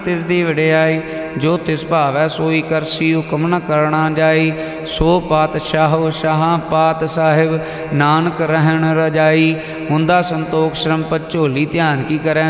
तिस दी वडियाई जो तिस भावै सोई करसी हुक्म न करना जाई। सो पातशाहो शाह पात साहिब नानक रहन रजाई। हुंदा संतोख श्रम पत झोली ध्यान की करै